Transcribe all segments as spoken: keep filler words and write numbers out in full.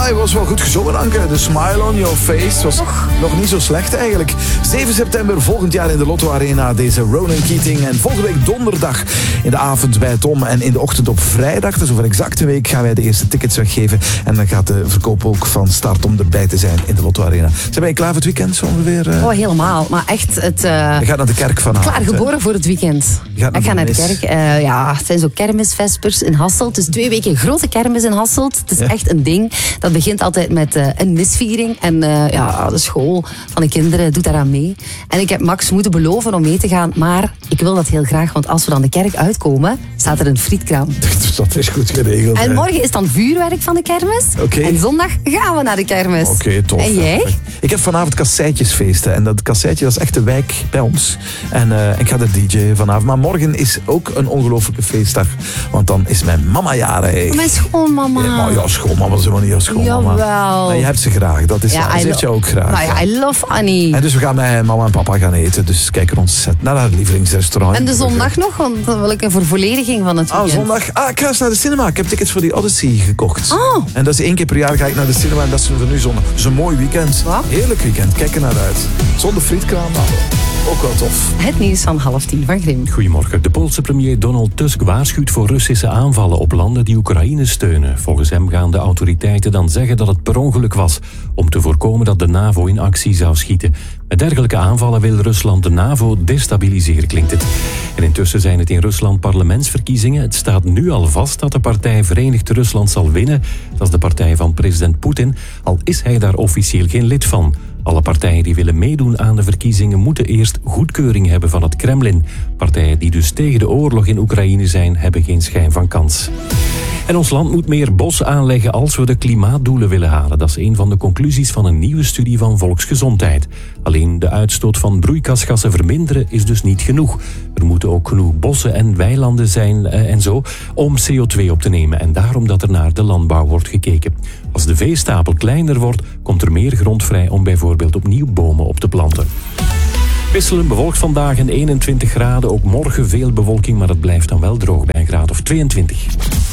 hij was wel goed gezongen, Anke. The Smile on Your Face was Och. nog niet zo slecht eigenlijk. zeven september volgend jaar in de Lotto Arena. Deze Ronan Keating. En volgende week donderdag in de avond bij Tom. En in de ochtend op vrijdag, dus over exact een week, gaan wij de eerste tickets weggeven. En dan gaat de verkoop ook van start om erbij te zijn in de Lotto Arena. Zijn wij klaar voor het weekend zo ongeveer? Uh... Oh, helemaal. Maar echt, het... Uh... Je gaat naar de kerk vanavond. Klaar geboren voor het weekend. Ik ga naar de kerk. Uh, ja, het zijn zo kermisvespers in Hasselt. Dus twee weken grote kermis in Hasselt. Het is Ja. echt een ding. Dat begint altijd met uh, een misviering. En uh, ja, de school van de kinderen doet daaraan mee. En ik heb Max moeten beloven om mee te gaan. Maar ik wil dat heel graag. Want als we dan de kerk uitkomen, staat er een frietkraam. Dat is goed geregeld. En hè. morgen is dan vuurwerk van de kermis. Oké. En zondag gaan we naar de kermis. Oké, okay, tof. En jij? Ik heb vanavond kasseitjesfeesten. En dat kasseitje, dat is echt de wijk bij ons. En uh, ik ga er D J'en vanavond. Maar morgen is ook een ongelofelijke feestdag. Want dan is mijn mama jarig. Mijn schoonmama. Ja, maar ja, schoonmama is helemaal niet jouw schoonmama. Jawel. Maar je hebt ze graag. Dat is Ja, waar. Ze I heeft lo- jou ook graag. Nou ja, I love Annie. En dus we gaan met mama en papa gaan eten. Dus kijken ontzettend naar haar lievelingsrestaurant. En de zondag nog, want dan wil ik een vervollediging van het Ah, weekend. zondag. Ah, ik ga eens naar de cinema. Ik heb tickets voor die Odyssey gekocht. Oh. En dat is één keer per jaar ga ik naar de cinema en dat is voor nu zondag. Dat is een mooi weekend. Wat? Heerlijk weekend. Kijk er naar uit. Zonder frietkraam, maar ook wel tof. Het nieuws van half tien van Grim. Goedemorgen. De Poolse premier Donald Tusk waarschuwt voor Russische aanvallen op landen die Oekraïne steunen. Volgens hem gaan de autoriteiten dan zeggen dat het per ongeluk was, om te voorkomen dat de NAVO in actie zou schieten. Met dergelijke aanvallen wil Rusland de NAVO destabiliseren, klinkt het. En intussen zijn het in Rusland parlementsverkiezingen. Het staat nu al vast dat de partij Verenigd Rusland zal winnen. Dat is de partij van president Poetin, al is hij daar officieel geen lid van. Alle partijen die willen meedoen aan de verkiezingen moeten eerst goedkeuring hebben van het Kremlin. Partijen die dus tegen de oorlog in Oekraïne zijn, hebben geen schijn van kans. En ons land moet meer bos aanleggen als we de klimaatdoelen willen halen. Dat is een van de conclusies van een nieuwe studie van Volksgezondheid. Alleen de uitstoot van broeikasgassen verminderen is dus niet genoeg. Er moeten ook genoeg bossen en weilanden zijn eh, en zo om C O twee op te nemen. En daarom dat er naar de landbouw wordt gekeken. Als de veestapel kleiner wordt, komt er meer grond vrij om bijvoorbeeld opnieuw bomen op te planten. Wisselen bewolkt vandaag en eenentwintig graden. Ook morgen veel bewolking, maar het blijft dan wel droog bij een graad of tweeëntwintig.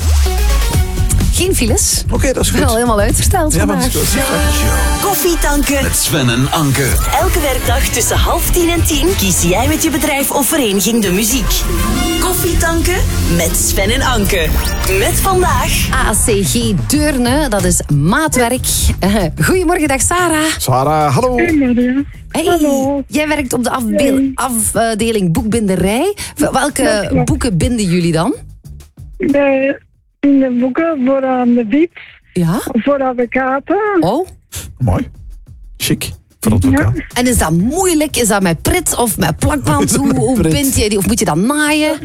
Geen files. Oké, okay, dat is Ik ben al goed. helemaal uitgesteld Ja, vandaag. want dat is Koffie tanken. Met Sven en Anke. Elke werkdag tussen half tien en tien kies jij met je bedrijf of vereniging de muziek. Koffie tanken met Sven en Anke. Met vandaag... A C G Deurne, dat is maatwerk. Uh, goedemorgen, dag Sarah. Sarah, hallo. Goedemorgen. Hey, Hallo. jij werkt op de afbeel- Hey. afdeling boekbinderij. Welke Ja, klopt. boeken binden jullie dan? De, in de boeken voor aan de fiets, Ja. voor advocaten. Oh. Mooi. Chic. Voor advocaat. En is dat moeilijk? Is dat met prit of met plakband? Hoe, hoe Prit. bind je die? Of moet je dat naaien?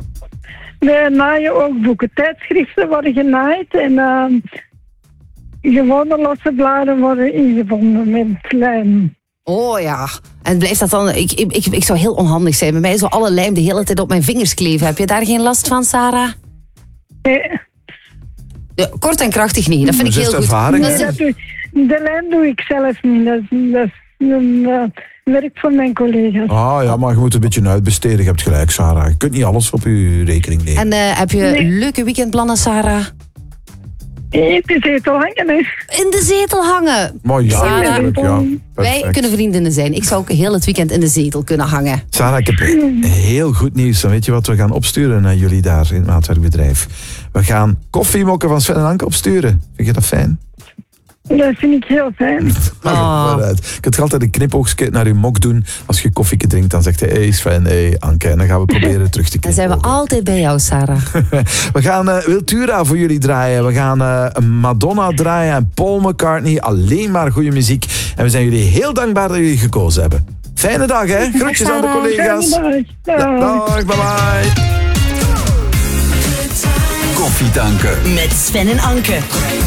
We naaien ook boeken. Tijdschriften worden genaaid en uh, gewone losse bladen worden ingevonden met lijm. Oh ja. En blijft dat dan... Ik, ik, ik, ik zou heel onhandig zijn. Bij mij zo alle lijm de hele tijd op mijn vingers kleven. Heb je daar geen last van, Sarah? Nee, Ja, kort en krachtig niet. Dat vind ik Dat is heel goed. ervaring, Dat hè? is- dat doe, de lijm doe ik zelf niet. Dat is, dat is een uh, werk van mijn collega's. Ah ja, maar je moet een beetje uitbesteden. Je hebt gelijk, Sarah. Je kunt niet alles op je rekening nemen. En eh, heb je Nee. leuke weekendplannen, Sarah? Het is heel te hangen, hè. In de zetel hangen. Maar ja, Sarah, natuurlijk, ja. Wij Perfect. kunnen vriendinnen zijn. Ik zou ook heel het weekend in de zetel kunnen hangen. Sarah, ik heb heel goed nieuws. Dan weet je wat we gaan opsturen naar jullie daar in het maatwerkbedrijf. We gaan koffiemokken van Sven en Anke opsturen. Vind je dat fijn? Dat vind ik heel fijn. Oh. Vooruit. Je kunt altijd een knipoogje naar je mok doen. Als je koffie drinkt, dan zegt hij, hey Sven, hey Anke. En dan gaan we proberen terug te Dan zijn we knipogen. altijd bij jou, Sarah. We gaan uh, Wiltura voor jullie draaien. We gaan uh, Madonna draaien en Paul McCartney. Alleen maar goede muziek. En we zijn jullie heel dankbaar dat jullie gekozen hebben. Fijne dag, hè? Groetjes aan de Sarah. collega's. Fijne dag. Dag. Dag, bye bye. Koffie tanken. Met Sven en Anke.